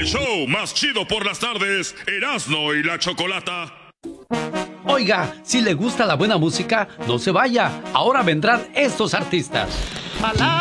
show más chido por las tardes, Erasmo y la Chocolata. Oiga, si le gusta la buena música, no se vaya. Ahora vendrán estos artistas.